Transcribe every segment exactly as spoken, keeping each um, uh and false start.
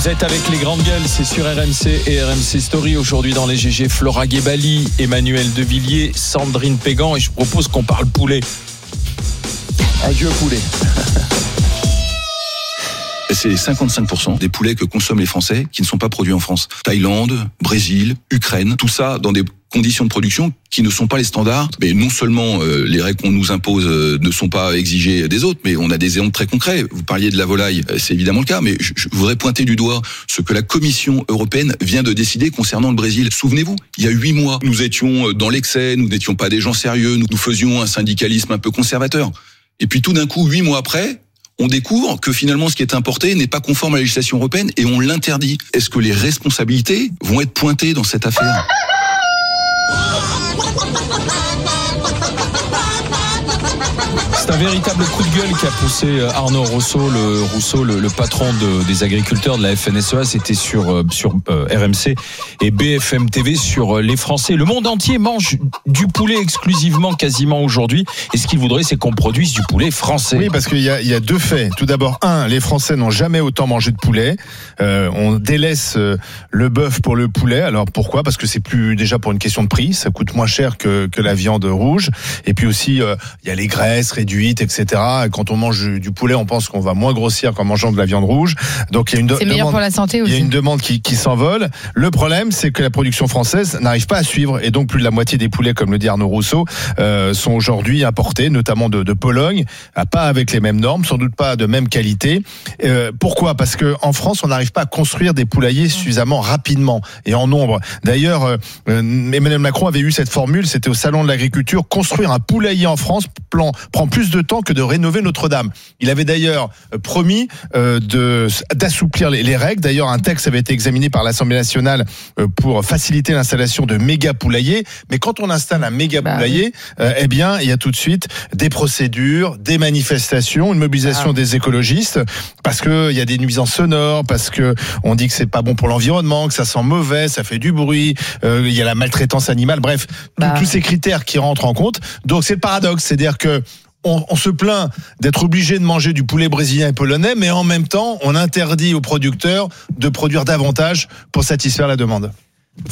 Vous êtes avec les grandes gueules, c'est sur R M C et R M C Story. Aujourd'hui dans les G G, Flora Guébali, Emmanuel Devilliers, Sandrine Pégan, et je propose qu'on parle poulet. Adieu poulet. C'est cinquante-cinq pour cent des poulets que consomment les Français qui ne sont pas produits en France. Thaïlande, Brésil, Ukraine, tout ça dans des conditions de production qui ne sont pas les standards. Mais non seulement euh, les règles qu'on nous impose euh, ne sont pas exigées des autres, mais on a des exemples très concrets. Vous parliez de la volaille, euh, c'est évidemment le cas, mais je, je voudrais pointer du doigt ce que la Commission européenne vient de décider concernant le Brésil. Souvenez-vous, il y a huit mois, nous étions dans l'excès, nous n'étions pas des gens sérieux, nous, nous faisions un syndicalisme un peu conservateur. Et puis tout d'un coup, huit mois après, on découvre que finalement ce qui est importé n'est pas conforme à la législation européenne et on l'interdit. Est-ce que les responsabilités vont être pointées dans cette affaire ? C'est un véritable coup de gueule qui a poussé Arnaud Rousseau, le, Rousseau, le, le patron de, des agriculteurs de la F N S E A. C'était sur, sur euh, R M C et B F M T V sur euh, les Français. Le monde entier mange du poulet exclusivement quasiment aujourd'hui. Et ce qu'il voudrait, c'est qu'on produise du poulet français. Oui, parce qu'il y a, il y a deux faits. Tout d'abord, un, les Français n'ont jamais autant mangé de poulet. Euh, on délaisse euh, le bœuf pour le poulet. Alors pourquoi ? Parce que c'est plus déjà pour une question de prix. Ça coûte moins cher que, que la viande rouge. Et puis aussi, euh, il y a les graisses réduites, et cetera. Quand on mange du poulet, on pense qu'on va moins grossir qu'en mangeant de la viande rouge. Donc il y a une de- c'est meilleur demande, pour la santé aussi. Il y a une demande qui, qui s'envole. Le problème, c'est que la production française n'arrive pas à suivre, et donc plus de la moitié des poulets, comme le dit Arnaud Rousseau, euh, sont aujourd'hui importés, notamment de, de Pologne, pas avec les mêmes normes, sans doute pas de même qualité. Euh, pourquoi ? Parce que en France, on n'arrive pas à construire des poulaillers suffisamment rapidement et en nombre. D'ailleurs, euh, Emmanuel Macron avait eu cette formule, c'était au salon de l'agriculture: construire un poulailler en France plan, prend plus de temps que de rénover Notre-Dame. Il avait d'ailleurs promis euh, de, d'assouplir les, les règles. D'ailleurs, un texte avait été examiné par l'Assemblée nationale euh, pour faciliter l'installation de méga poulaillers. Mais quand on installe un méga bah, poulailler, oui. euh, eh bien, il y a tout de suite des procédures, des manifestations, une mobilisation ah. des écologistes, parce que il y a des nuisances sonores, parce que on dit que c'est pas bon pour l'environnement, que ça sent mauvais, ça fait du bruit, euh, il y a la maltraitance animale. Bref, bah. tous ces critères qui rentrent en compte. Donc c'est le paradoxe, c'est-à-dire que On, on se plaint d'être obligé de manger du poulet brésilien et polonais, mais en même temps, on interdit aux producteurs de produire davantage pour satisfaire la demande. Flora ?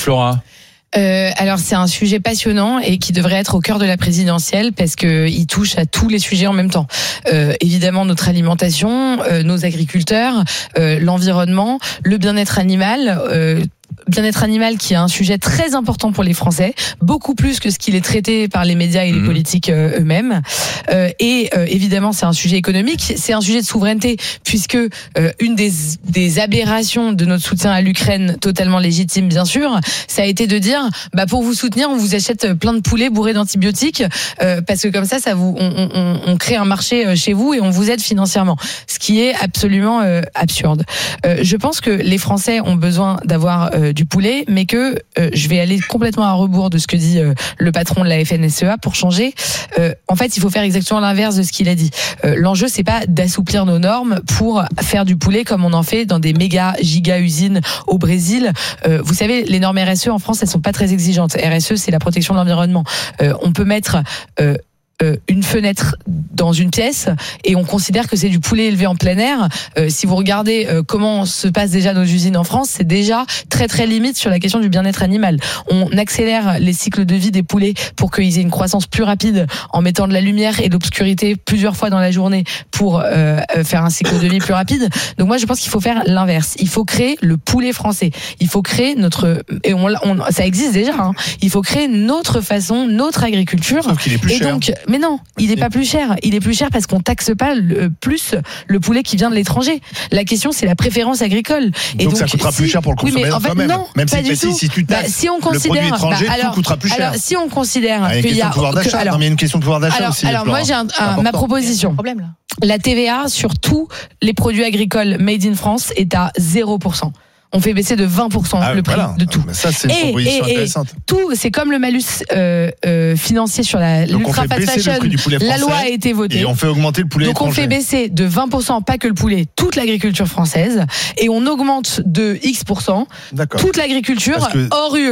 Euh, alors c'est un sujet passionnant et qui devrait être au cœur de la présidentielle parce que il touche à tous les sujets en même temps. Euh, évidemment notre alimentation, euh, nos agriculteurs, euh, l'environnement, le bien-être animal. Euh, Bien-être animal qui est un sujet très important pour les Français, beaucoup plus que ce qu'il est traité par les médias et les mmh. politiques euh, eux-mêmes. Euh, et euh, évidemment, c'est un sujet économique, c'est un sujet de souveraineté, puisque euh, une des, des aberrations de notre soutien à l'Ukraine, totalement légitime bien sûr, ça a été de dire, bah pour vous soutenir, on vous achète plein de poulets bourrés d'antibiotiques, euh, parce que comme ça, ça vous, on, on, on crée un marché chez vous et on vous aide financièrement, ce qui est absolument euh, absurde. Euh, je pense que les Français ont besoin d'avoir euh, du poulet, mais que euh, je vais aller complètement à rebours de ce que dit euh, le patron de la F N S E A pour changer. Euh, en fait, il faut faire exactement l'inverse de ce qu'il a dit. Euh, l'enjeu, c'est pas d'assouplir nos normes pour faire du poulet comme on en fait dans des méga giga usines au Brésil. Euh, vous savez, les normes R S E en France, elles sont pas très exigeantes. R S E, c'est la protection de l'environnement. Euh, on peut mettre euh, Euh, une fenêtre dans une pièce et on considère que c'est du poulet élevé en plein air. Euh, si vous regardez euh, comment se passent déjà nos usines en France, c'est déjà très très limite sur la question du bien-être animal. On accélère les cycles de vie des poulets pour qu'ils aient une croissance plus rapide en mettant de la lumière et de l'obscurité plusieurs fois dans la journée pour euh, faire un cycle de vie plus rapide. Donc moi je pense qu'il faut faire l'inverse. Il faut créer le poulet français. Il faut créer notre et on, on ça existe déjà. Hein. Il faut créer notre façon, notre agriculture. Sauf qu'il est plus et cher. donc mais non, il n'est pas plus cher. Il est plus cher parce qu'on taxe pas le, plus le poulet qui vient de l'étranger. La question, c'est la préférence agricole. Et donc, donc ça coûtera si, plus cher pour le consommateur oui, en fait, même. Non, même pas si, du si, tout. si tu taxes bah, si on le considère, produit étranger, bah, alors, tout coûtera plus cher. Alors, si on considère ah, qu'il y a, pouvoir d'achat. alors, non, mais il y a une question de pouvoir d'achat alors, aussi. Alors, moi, j'ai un, un, ma proposition. Problème, là. La T V A sur tous les produits agricoles made in France est à zéro pour cent. On fait baisser de vingt pour cent ah, le prix voilà. de tout. Mais ça, c'est une et, proposition et, intéressante. Et tout, c'est comme le malus euh, euh, financier sur la Donc l'ultra fast fashion. La loi a été votée. Et on fait augmenter le poulet Donc étranger. on fait baisser de vingt pour cent, pas que le poulet, toute l'agriculture française, et on augmente de X pour cent toute l'agriculture que... hors U E.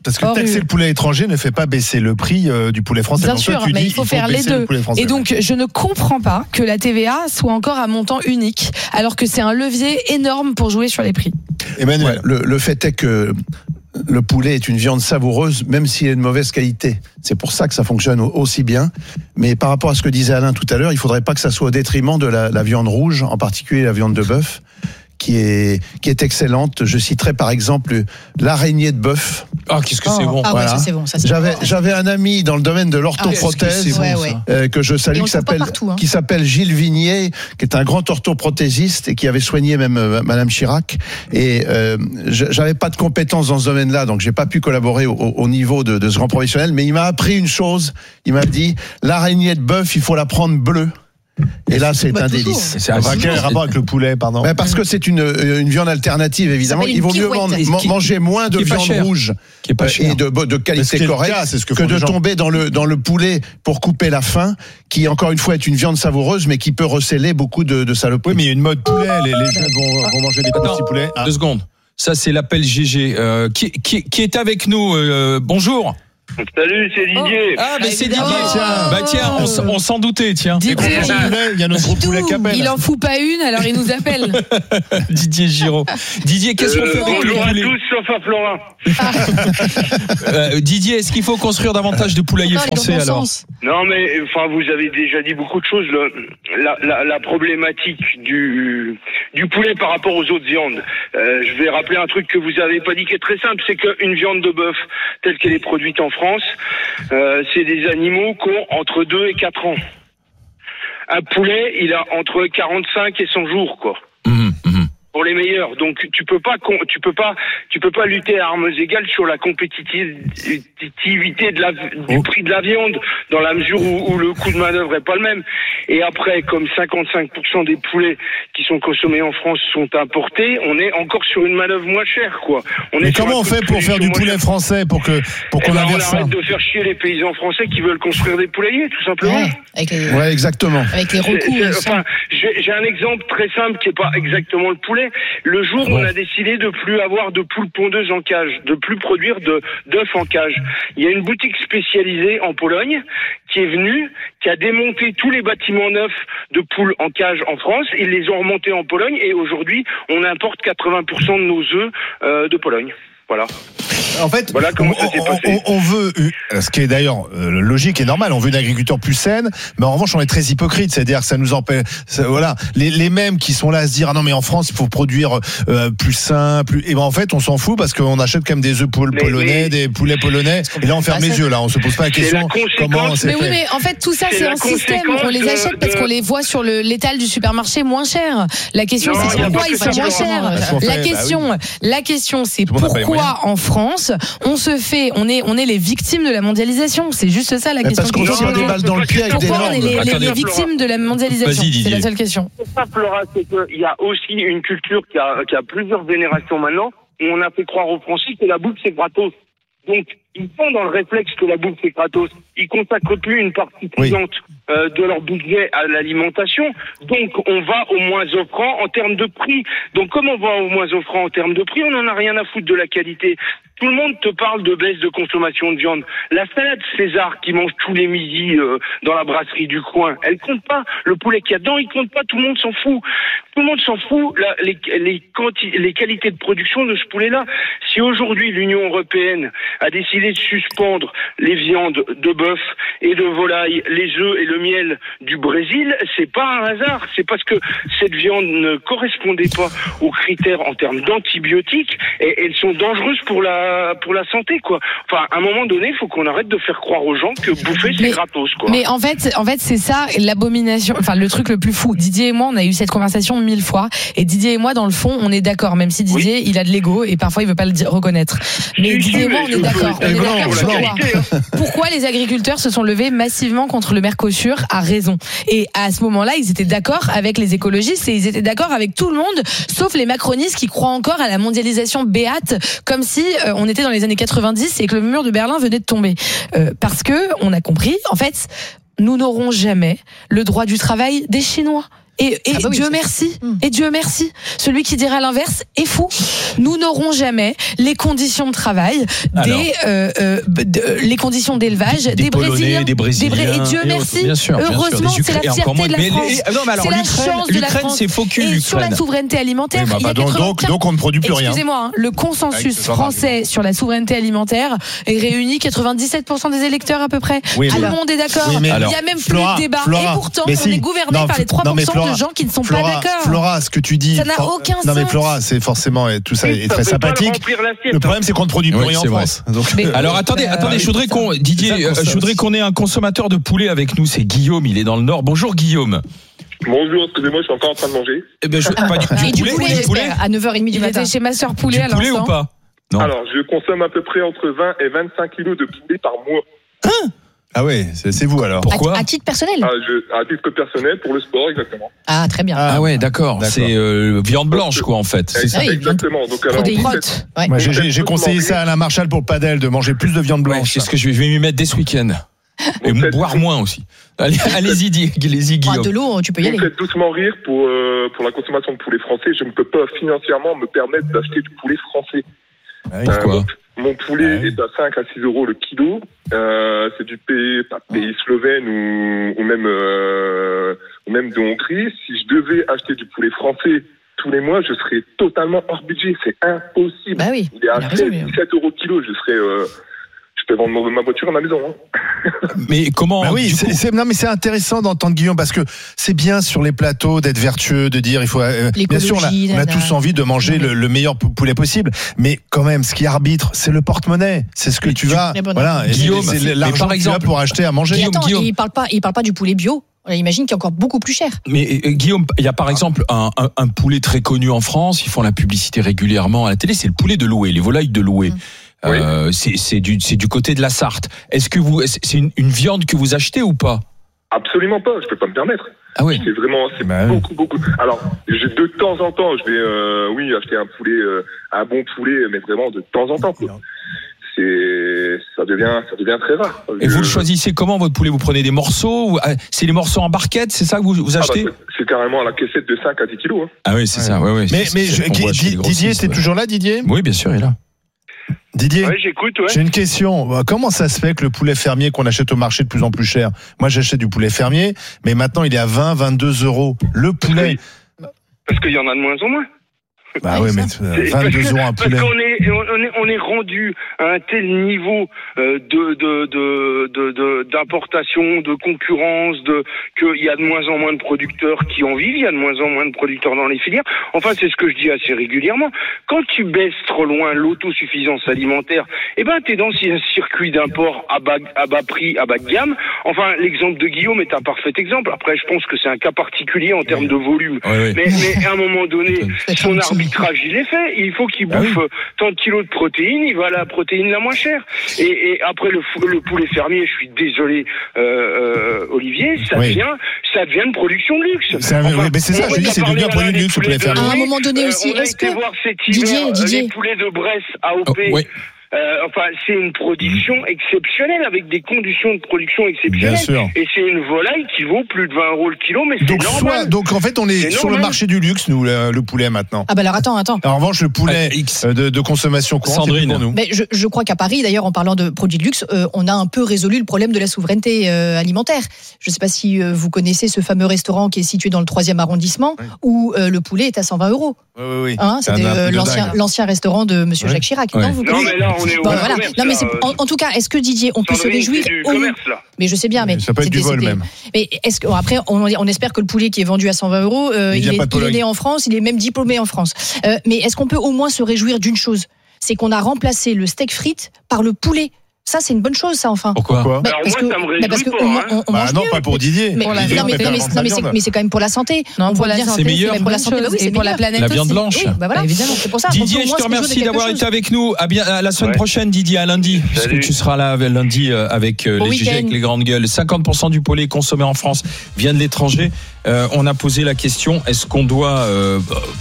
Parce que Or, taxer le poulet étranger ne fait pas baisser le prix euh, du poulet français. Bien Donc, toi, sûr, tu mais dis, il faut faire les baisser deux. le poulet français. Et donc, je ne comprends pas que la T V A soit encore à montant unique, alors que c'est un levier énorme pour jouer sur les prix. Emmanuel, Ouais, le, le fait est que le poulet est une viande savoureuse, même s'il est de mauvaise qualité. C'est pour ça que ça fonctionne aussi bien. Mais par rapport à ce que disait Alain tout à l'heure, il faudrait pas que ça soit au détriment de la, la viande rouge, en particulier la viande de bœuf, qui est, qui est excellente. Je citerai par exemple l'araignée de bœuf. Ah, qu'est-ce que c'est Oh. bon. Ah Voilà. ouais, ça c'est bon. Ça, c'est J'avais, bon. j'avais un ami dans le domaine de l'orthoprothèse, Ah, c'est bon, Ouais, ça. ouais. euh, que je salue, Et on qui le trouve pas s'appelle, partout, hein. qui s'appelle Gilles Vignier, qui est un grand orthoprothésiste et qui avait soigné même euh, Madame Chirac. Et euh, je- j'avais pas de compétences dans ce domaine-là, donc j'ai pas pu collaborer au, au niveau de, de ce grand professionnel. Mais il m'a appris une chose. Il m'a dit l'araignée de bœuf, il faut la prendre bleue. Et là, c'est Bah, un toujours. délice. C'est Enfin, assez quel bon. rapport avec le poulet, pardon? Ben, parce que c'est une, une viande alternative, évidemment. s'appelle Il vaut une mieux pirouette. man- man- Qui- manger moins de qui est pas viande cher. rouge Qui est pas euh, cher. et de, de Mais ce qui qualité est le correcte cas, c'est ce que que font de les gens. tomber dans le, dans le poulet pour couper la faim, qui encore une fois est une viande savoureuse, mais qui peut recéler beaucoup de, de saloperies. Oui, mais il y a une mode poulet. Les, les jeunes vont, vont manger des Attends, petits poulets. Ah. Deux secondes. Ça, c'est l'appel G G. Euh, qui, qui, qui est avec nous euh, Bonjour. Salut, c'est Didier. Ah, mais c'est Didier. évidemment. Tiens. Bah tiens, on, s- on s'en doutait, tiens. Didier, Et pour le poulet, il y a notre gros poulet qui appelle. il en fout pas une, alors il nous appelle. Didier Giraud. Didier, qu'est-ce qu'on Euh, fait avec le bonjour à poulet tous, sauf à Florin. Euh, Didier, est-ce qu'il faut construire davantage de poulaillers Non, il est dans français le bon alors sens. Non, mais enfin, vous avez déjà dit beaucoup de choses. Le- la, la, la problématique du, du poulet par rapport aux autres viandes. Euh, je vais rappeler un truc que vous avez pas dit qui est très simple, c'est qu'une viande de bœuf telle qu'elle est produite en France, euh, c'est des animaux qui ont entre deux et quatre ans. Un poulet, il a entre quarante-cinq et cent jours, quoi. Mmh, mmh. Pour les meilleurs. Donc tu peux pas con- tu peux pas tu peux pas lutter à armes égales sur la compétitivité de la du prix de la viande dans la mesure où, où le coût de manœuvre est pas le même. Et après, comme cinquante-cinq pour cent des poulets qui sont consommés en France sont importés, on est encore sur une manœuvre moins chère, quoi. On Mais est sur comment un on coût de fait pour faire du production moins poulet cher. français pour que pour Eh qu'on ben, on inverse ça? arrête de faire chier les paysans français qui veulent construire des poulaillers, tout simplement. Ouais, avec les, Ouais, exactement. avec les C'est- recours. c'est- euh, sans- enfin, j'ai j'ai un exemple très simple qui est pas exactement le poulet. Le jour où on a décidé de plus avoir de poules pondeuses en cage, de plus produire de d'œufs en cage, il y a une boutique spécialisée en Pologne qui est venue, qui a démonté tous les bâtiments neufs de poules en cage en France. Ils les ont remontés en Pologne et aujourd'hui, on importe quatre-vingts pour cent de nos œufs euh, de Pologne. Voilà. En fait, Voilà comment on, ça s'est on- passé. on- on veut, euh, ce qui est d'ailleurs euh, logique et normal, on veut une agriculture plus saine, mais en revanche, on est très hypocrite, c'est-à-dire que ça nous empêche, ça- voilà, les, les mêmes qui sont là à se dire, ah non, mais en France, il faut produire euh, plus sain, plus, et ben en fait, on s'en fout parce qu'on achète quand même des œufs pol- Mais- polonais, mais- des poulets polonais, et là, on ferme Ah, les ça- yeux, là, on se pose pas la C'est question la conséquence- comment c'est Mais oui, fait. mais en fait, tout ça, C'est c'est la un système. conséquence On les de- achète parce de- qu'on les voit sur le l'étal du supermarché moins cher. La question, Non, c'est il y a pourquoi pas ils que sont ça, moins vraiment. Parce chers. qu'on fait, La bah question, la question, c'est Tout le monde n'a pas les pourquoi en France, on se fait, on est, on est les victimes de la mondialisation. C'est juste ça la Mais question. parce qu'on qu'il se faut tire poser. des balles dans le pied avec des Pourquoi on est normes. les, les- Attendez. les victimes de la mondialisation? Vas-y, Didier. C'est la seule question. C'est ça, Flora, c'est qu'il y a aussi une culture qui a, qui a plusieurs générations maintenant, où on a fait croire aux Français que la bouffe c'est gratos. Donc, ils sont dans le réflexe que la bouffe c'est gratos. Ils consacrent plus une partie Oui. payante euh, de leur budget à l'alimentation. Donc, on va au moins offrant en termes de prix. Donc, comme on va au moins offrant en termes de prix, on n'en a rien à foutre de la qualité. Tout le monde te parle de baisse de consommation de viande. La salade César qui mange tous les midis euh, dans la brasserie du coin, elle compte pas. Le poulet qu'il y a dedans, il compte pas. Tout le monde s'en fout. Tout le monde s'en fout. La, les, les, quanti- les qualités de production de ce poulet-là. Si aujourd'hui l'Union européenne a décidé de suspendre les viandes de bœuf et de volaille, les œufs et le miel du Brésil, c'est pas un hasard. C'est parce que cette viande ne correspondait pas aux critères en termes d'antibiotiques et elles sont dangereuses pour la pour la santé, quoi. Enfin, à un moment donné, il faut qu'on arrête de faire croire aux gens que bouffer c'est Mais- gratos, quoi. Mais en fait, en fait, c'est ça l'abomination. Enfin, le truc le plus fou. Didier et moi, on a eu cette conversation mille fois. Et Didier et moi, dans le fond, on est d'accord. Même si Didier, il a de l'ego et parfois il veut pas le dire- reconnaître. Mais Si, Didier si, et moi, mais on je est peux- d'accord. On eh est ben, d'accord pour la sur quoi qualité, hein. Pourquoi les agriculteurs se sont levés massivement contre le Mercosur a raison. Et à ce moment-là, ils étaient d'accord avec les écologistes et ils étaient d'accord avec tout le monde, sauf les macronistes qui croient encore à la mondialisation béate, comme si euh, on était dans les années quatre-vingt-dix et que le mur de Berlin venait de tomber. Euh, parce que on a compris, en fait, nous n'aurons jamais le droit du travail des Chinois. Et, et Ah bah oui, Dieu c'est- merci, Mmh. et Dieu merci. Celui qui dira l'inverse est fou. Nous n'aurons jamais les conditions de travail, Alors. des, euh, euh, de- les conditions d'élevage des, des, Polonais, Brésiliens, des Brésiliens, des Bra- et Dieu et merci. autres. Bien sûr, bien sûr, Heureusement, des c'est la Ukra- et encore fierté moins- de la mais France. les- non, mais alors, C'est la l'Ukraine- chance de la l'Ukraine, France. c'est faux cul, Et sur la l'Ukraine. souveraineté alimentaire, Oui, bah, il y a bah, donc, donc, quatre-vingt-quinze donc on ne produit plus rien. Excusez-moi, hein, le Avec consensus ce genre français sur la souveraineté alimentaire est réuni quatre-vingt-dix-sept pour cent des électeurs à peu près. Oui, Tout mais- le monde est d'accord. Oui, mais- il alors, y a même Flora, plus de débat. Flora, et pourtant, mais on si. est gouverné Non, par les trois non, pour mais cent Flora, de gens qui ne sont Flora, pas d'accord. Flora, ce que tu dis. Ça n'a for- aucun Non, mais sens. Flora, c'est forcément, et tout ça est Ça très peut pas sympathique. remplir l'assiette, Le problème, c'est qu'on ne produit plus Oui, rien en c'est vrai. France. Donc, Mais- Alors attendez, Euh, attendez, je voudrais qu'on Didier, C'est ça, euh, qu'on je voudrais sache. qu'on ait un consommateur de poulet avec nous. C'est Guillaume, il est dans le Nord. Bonjour Guillaume. Bonjour, excusez-moi, je suis encore en train de manger. Eh ben, je, pas du, Et du poulet, du poulet, j'espère, à neuf heures trente du Il matin. était chez ma sœur poulet du à poulet ou l'instant. pas? Non. Alors, je consomme à peu près entre vingt et vingt-cinq kilos de poulet par mois. ah ouais, c'est c'est vous alors. Pourquoi À, à titre personnel. À, je, à titre personnel, pour le sport, exactement. Ah, très bien. Ah ouais, d'accord. D'accord. C'est euh, viande blanche quoi en fait. C'est ça. oui, Exactement. Donc, alors, Protéines. vous faites- Ouais. Moi, j'ai- j'ai j'ai Vous conseillé faites ça à Alain Marchal pour le padel, de manger plus de viande Ouais, blanche. c'est ce que je vais, je vais m'y mettre dès ce week-end. Et Vous faites- boire moins aussi. Allez, allez-y, Di- allez-y Ah, Guillaume. de l'eau, tu peux y vous aller. me faites doucement rire pour, euh, pour la consommation de poulet français. Je ne peux pas financièrement me permettre d'acheter du poulet français. Ah oui. Pourquoi Euh, mon, mon poulet Ah oui. est à cinq à six euros le kilo. Euh, c'est du pays, pas pays slovène ou, ou même euh, ou même de Hongrie. Si je devais acheter du poulet français tous les mois, je serais totalement hors budget. C'est impossible. Bah oui. Il est à il a raison, seize, lui. dix-sept euros kilo. Je serais, euh, je peux vendre ma voiture à ma maison. Hein. Mais comment Bah oui, du c'est, coup- c'est- non mais c'est intéressant d'entendre Guillaume parce que c'est bien sur les plateaux d'être vertueux, de dire il faut. euh, bien sûr, on a, L'écologie, on a nana. tous envie de manger Non, mais- le, le meilleur pou- poulet possible, mais quand même, ce qui arbitre, c'est le porte-monnaie, c'est ce que tu vas, très bon voilà, et Guillaume, c'est, c'est mais l'argent par que tu exemple- as pour acheter à manger. Mais Guillaume, attends, Guillaume. il parle pas, il parle pas du poulet bio. On imagine qu'il est encore beaucoup plus cher. Mais euh, Guillaume, il y a par exemple un, un, un poulet très connu en France. Ils font la publicité régulièrement à la télé. C'est le poulet de Loué, les volailles de Loué. Mmh. Euh, c'est, c'est du, c'est du côté de la Sarthe. Est-ce que vous, c'est une, une viande que vous achetez ou pas? Absolument pas. Je peux pas me permettre. Ah oui. C'est vraiment, c'est Bah oui. beaucoup, beaucoup. Alors, je- de temps en temps, je vais, euh, oui, acheter un poulet, euh, un bon poulet, mais vraiment de temps en temps. Quoi. C'est, ça devient, ça devient très rare. Et Je- vous le choisissez comment votre poulet? Vous prenez des morceaux ou, ah, c'est les morceaux en barquette, c'est ça que vous, vous Ah bah, achetez? c'est- c'est carrément à la caissette de cinq à dix kilos. Hein. Ah oui, c'est Ouais. ça. Ouais, ouais. Mais, C'est- mais c'est je- ce qu'on voit chez les Didier, grossistes, t'es ouais. toujours là, Didier? Oui, bien sûr, il est là. Didier, Ouais, j'écoute, ouais. j'ai une question. Comment ça se fait que le poulet fermier qu'on achète au marché de plus en plus cher? Moi, j'achète du poulet fermier, mais maintenant il est à vingt, vingt-deux euros. Le poulet. Parce qu'il y en a de moins en moins. Bah Ouais, oui, mais ça. euh, C'est- vingt-deux euros un Parce poulet. qu'on est, on est, on est rendu à un tel niveau euh, de, de, de, de, de- d'importation, de concurrence, de qu'il y a de moins en moins de producteurs qui en vivent, il y a de moins en moins de producteurs dans les filières. Enfin, c'est ce que je dis assez régulièrement. Quand tu baisses trop loin l'autosuffisance alimentaire, eh ben, t'es dans un circuit d'import à bas, à bas prix, à bas de gamme. Enfin, l'exemple de Guillaume est un parfait exemple. Après, je pense que c'est un cas particulier en termes de volume. Ouais, ouais. Mais, mais à un moment donné, Peut-être son un petit- arbitrage, il est fait. Il faut qu'il Ah oui. bouffe tant de kilos de protéines, il va à la protéine la moins chère. Et, et après, le, fou- le poulet fermier, je suis désolé, euh, euh, Olivier, ça Oui. devient, ça devient une production de luxe. C'est un- oui, mais c'est ça, on je dis, a c'est parlé, devenu un produit voilà, de des luxe, le poulets poulet de fermier. À un moment donné Euh, aussi, on a est-ce été que- voir cet Didier, hiver, euh, Didier. les poulets de Brest A O Oh, P. ouais. Euh, enfin, c'est une production exceptionnelle avec des conditions de production Bien exceptionnelles. sûr. Et c'est une volaille qui vaut plus de vingt euros le kilo, mais c'est Donc, normal. soit, donc en fait, on est C'est sur le normal. marché du luxe, nous, le, le poulet maintenant. Ah bah alors attends, attends. En revanche, le poulet Ah, X. euh, de, de consommation courante, c'est plus Sandrine. pour nous. Mais je, je crois qu'à Paris, d'ailleurs, en parlant de produits de luxe, euh, on a un peu résolu le problème de la souveraineté euh, alimentaire. Je ne sais pas si euh, vous connaissez ce fameux restaurant qui est situé dans le troisième arrondissement, Oui. où euh, le poulet est à cent vingt euros. Oui, oui, oui. Hein, C'est un- c'était un euh, truc de l'ancien, dingue. l'ancien restaurant de Monsieur Ouais. Jacques Chirac. Ouais. Non, vous Non, connaissez mais là, on est au Bon, voilà. commerce, Non, mais là, c'est- euh, en, en tout cas, est-ce que Didier, on peut se Sandrine, réjouir c'est du au- commerce, là. Mais je sais bien, mais Ça peut être du c'était- vol, c'était- même. Mais est-ce que bon, après, on, on espère que le poulet qui est vendu à cent vingt euros, euh, Il il, vient est, pas de il est Pologne. né en France, il est même diplômé en France. Euh, mais est-ce qu'on peut au moins se réjouir d'une chose, c'est qu'on a remplacé le steak frites par le poulet. Ça, c'est une bonne chose, ça, enfin. Pourquoi? Pourquoi Bah, Alors parce moi, que, ça me bah, parce réjouit que pas, on, hein. on- on Bah mange non, mieux. pas pour Didier. Mais, Pour la non, Didier, mais, on non, préfère mais- vendre non, sa mais c'est, viande. mais c'est quand même pour la santé. Non, On pour voit la bien. santé, C'est meilleur. c'est pour la une santé, bonne bah oui, chose. c'est Et pour la meilleur. planète La viande aussi. blanche. Oui, bah voilà. Bah, évidemment. C'est pour ça. on peut Didier, au je moins te se réjouir de remercie quelque d'avoir chose. été avec nous. À, bien, à la semaine Ouais. prochaine, Didier, à lundi. Parce que Salut. tu seras là lundi euh, avec euh, Bon les G G week-end. avec les grandes gueules. cinquante pour cent du poulet consommé en France vient de l'étranger. Euh, on a posé la question, est-ce qu'on doit euh,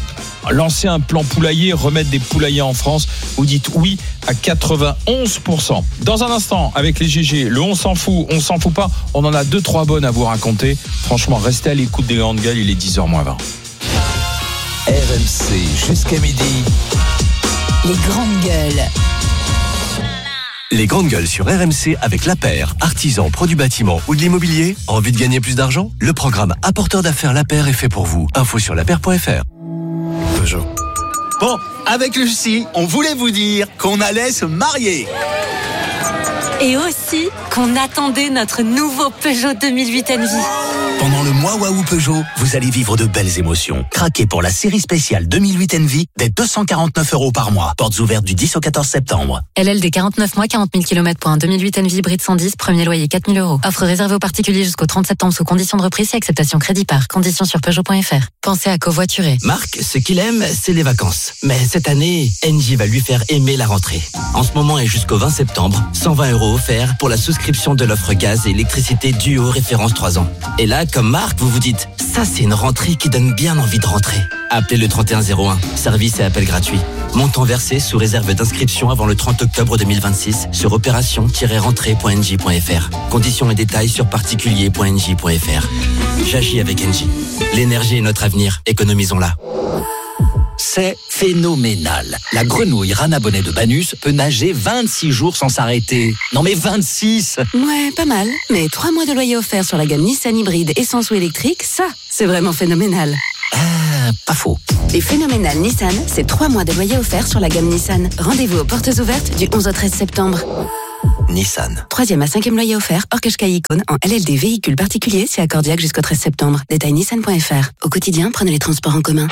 lancer un plan poulailler, remettre des poulaillers en France. Vous dites oui à quatre-vingt-onze pour cent. Dans un instant, avec les G G, le on s'en fout, on s'en fout pas, on en a deux, trois bonnes à vous raconter. Franchement, restez à l'écoute des grandes gueules, il est dix heures moins vingt. R M C jusqu'à midi. Les grandes gueules. Les grandes gueules sur R M C avec La Paire, artisan, pro du bâtiment ou de l'immobilier. Envie de gagner plus d'argent? Le programme apporteur d'affaires La Paire est fait pour vous. Info sur la paire point f r. Peugeot. Bon, avec Lucie, on voulait vous dire qu'on allait se marier. Et aussi qu'on attendait notre nouveau Peugeot deux mille huit Envy. Pendant le mois Waouh Peugeot, vous allez vivre de belles émotions. Craquez pour la série spéciale deux mille huit Envy dès deux cent quarante-neuf euros par mois. Portes ouvertes du dix au quatorze septembre. L L D quarante-neuf mois, quarante mille kilomètres pour un deux mille huit Envy hybride cent dix, premier loyer quatre mille euros. Offre réservée aux particuliers jusqu'au trente septembre sous conditions de reprise et acceptation crédit par. Conditions sur Peugeot point f r. Pensez à covoiturer. Marc, ce qu'il aime, c'est les vacances. Mais cette année, Engie va lui faire aimer la rentrée. En ce moment et jusqu'au vingt septembre, cent vingt euros offerts pour la souscription de l'offre gaz et électricité Duo référence trois ans. Et là, comme Marc, vous vous dites, ça c'est une rentrée qui donne bien envie de rentrer. Appelez le trente et un zéro un, service et appel gratuit. Montant versé sous réserve d'inscription avant le trente octobre deux mille vingt-six sur opération tiret rentrée point engie point f r. Conditions et détails sur particulier point engie point f r. J'agis avec Engie. L'énergie est notre avenir, économisons-la. C'est phénoménal. La grenouille Rana Bonnet de Banus peut nager vingt-six jours sans s'arrêter. Non mais vingt-six! Ouais, pas mal. Mais trois mois de loyer offert sur la gamme Nissan hybride essence ou électrique, ça, c'est vraiment phénoménal. Euh, pas faux. Les phénoménales Nissan, c'est trois mois de loyer offert sur la gamme Nissan. Rendez-vous aux portes ouvertes du onze au treize septembre. Nissan. Troisième à cinquième loyer offert, hors Qashqai Icône, en L L D véhicule particulier, c'est accordiaque jusqu'au treize septembre. Détail nissan point f r. Au quotidien, prenez les transports en commun.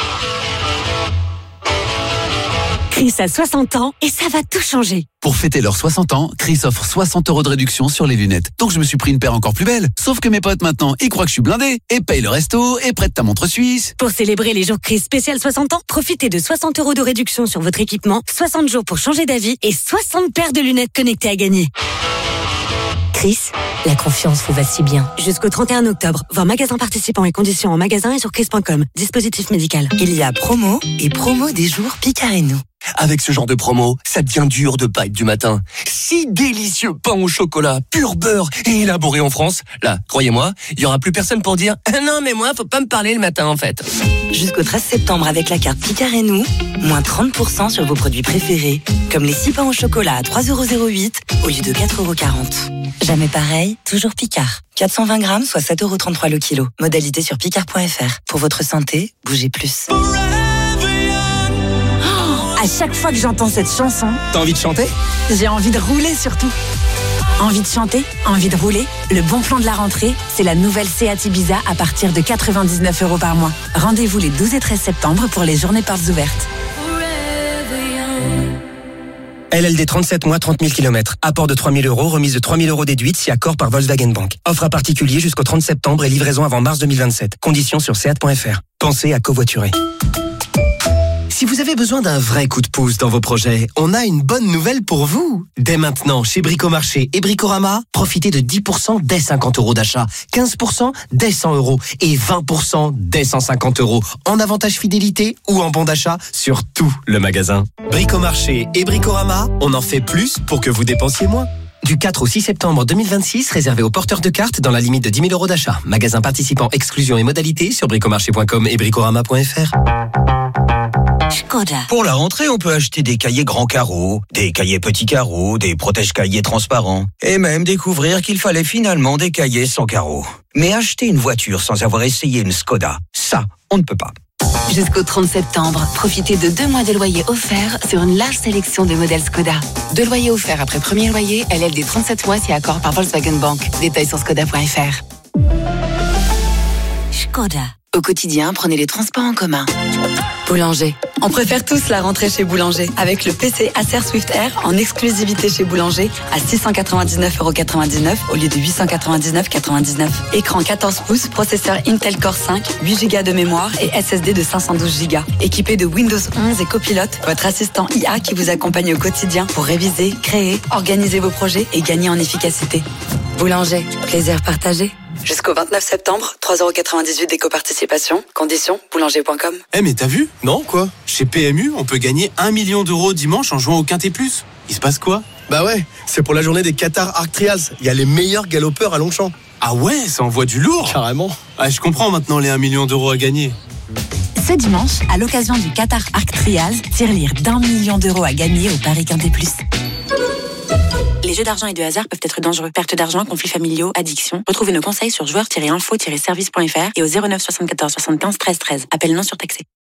Chris a soixante ans et ça va tout changer. Pour fêter leurs soixante ans, Chris offre soixante euros de réduction sur les lunettes. Donc je me suis pris une paire encore plus belle. Sauf que mes potes maintenant, ils croient que je suis blindé et payent le resto et prêtent ta montre suisse. Pour célébrer les jours Chris spécial soixante ans, profitez de soixante euros de réduction sur votre équipement, soixante jours pour changer d'avis et soixante paires de lunettes connectées à gagner. Chris, la confiance vous va si bien. Jusqu'au trente et un octobre, voir magasins participants et conditions en magasin et sur chris point com. Dispositif médical. Il y a promo et promo des jours Picard et nous. Avec ce genre de promo, ça devient dur de pas être du matin. Si délicieux pain au chocolat, pur beurre et élaboré en France. Là, croyez-moi, il y aura plus personne pour dire ah non mais moi faut pas me parler le matin en fait. Jusqu'au treize septembre avec la carte Picard et nous, moins trente pour cent sur vos produits préférés, comme les six pains au chocolat à trois euros zéro huit au lieu de quatre euros quarante. Jamais pareil, toujours Picard. quatre cent vingt grammes, soit sept euros trente-trois le kilo. Modalité sur picard point f r. Pour votre santé, bougez plus. À chaque fois que j'entends cette chanson, T'as envie de chanter? j'ai envie de rouler surtout. Envie de chanter, envie de rouler. Le bon plan de la rentrée, c'est la nouvelle Seat Ibiza à partir de quatre-vingt-dix-neuf euros par mois. Rendez-vous les douze et treize septembre pour les journées portes ouvertes. L L D trente-sept mois, trente mille kilomètres. Apport de trois mille euros, remise de trois mille euros déduite si accord par Volkswagen Bank. Offre à particulier jusqu'au trente septembre et livraison avant mars deux mille vingt-sept. Conditions sur seat point f r. Pensez à covoiturer. Si vous avez besoin d'un vrai coup de pouce dans vos projets, on a une bonne nouvelle pour vous. Dès maintenant, chez Bricomarché et Bricorama, profitez de dix pour cent dès cinquante euros d'achat, quinze pour cent dès cent euros et vingt pour cent dès cent cinquante euros en avantage fidélité ou en bon d'achat sur tout le magasin. Bricomarché et Bricorama, on en fait plus pour que vous dépensiez moins. Du quatre au six septembre deux mille vingt-six, réservé aux porteurs de cartes dans la limite de dix mille euros d'achat. Magasin participant, exclusion et modalités sur bricomarché point com et bricorama point f r. Skoda. Pour la rentrée, on peut acheter des cahiers grands carreaux, des cahiers petits carreaux, des protège-cahiers transparents, et même découvrir qu'il fallait finalement des cahiers sans carreaux. Mais acheter une voiture sans avoir essayé une Skoda, ça, on ne peut pas. Jusqu'au trente septembre, profitez de deux mois de loyer offert sur une large sélection de modèles Skoda. Deux loyers offerts après premier loyer, L L D trente-sept mois si accord par Volkswagen Bank. Détails sur skoda point f r. Skoda. Au quotidien, prenez les transports en commun. Boulanger. On préfère tous la rentrée chez Boulanger avec le P C Acer Swift Air en exclusivité chez Boulanger à six cent quatre-vingt-dix-neuf euros quatre-vingt-dix-neuf au lieu de huit cent quatre-vingt-dix-neuf euros quatre-vingt-dix-neuf. Écran quatorze pouces, processeur Intel Core cinq, huit giga de mémoire et S S D de cinq cent douze giga. Équipé de Windows onze et Copilot, votre assistant I A qui vous accompagne au quotidien pour réviser, créer, organiser vos projets et gagner en efficacité. Boulanger, plaisir partagé. Jusqu'au vingt-neuf septembre, trois euros quatre-vingt-dix-huit d'éco-participation. Conditions, boulanger point com. Eh mais t'as vu? Non, quoi? Chez P M U, on peut gagner un million d'euros dimanche en jouant au Quintet Plus. Il se passe quoi? Bah ouais, c'est pour la journée des Qatar Arc Trials. Il y a les meilleurs galopeurs à Longchamp. Ah ouais, ça envoie du lourd. Carrément. Ah, je comprends maintenant les un million d'euros à gagner. Ce dimanche, à l'occasion du Qatar Arc Trials, tire-lire d'un million d'euros à gagner au Paris Quintet Plus. Les jeux d'argent et de hasard peuvent être dangereux. Perte d'argent, conflits familiaux, addiction. Retrouvez nos conseils sur joueurs tiret info tiret service point f r et au zéro neuf soixante-quatorze soixante-quinze treize treize. Appel non surtaxé.